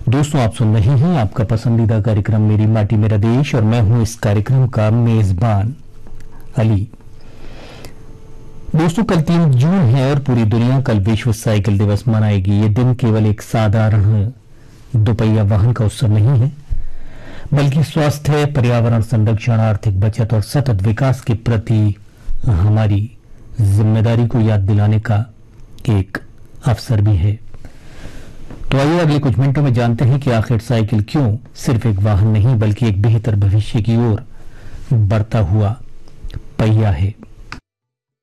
दोस्तों, आप सुन रहे हैं आपका पसंदीदा कार्यक्रम मेरी माटी मेरा देश और मैं हूं इस कार्यक्रम का मेजबान अली। दोस्तों, कल 3 जून है और पूरी दुनिया कल विश्व साइकिल दिवस मनाएगी। ये दिन केवल एक साधारण दोपहिया वाहन का उत्सव नहीं है, बल्कि स्वास्थ्य, पर्यावरण संरक्षण, आर्थिक बचत और सतत विकास के प्रति हमारी जिम्मेदारी को याद दिलाने का एक अवसर भी है। तो आइए अगले कुछ मिनटों में जानते हैं कि आखिर साइकिल क्यों सिर्फ एक वाहन नहीं बल्कि एक बेहतर भविष्य की ओर बढ़ता हुआ पहिया है।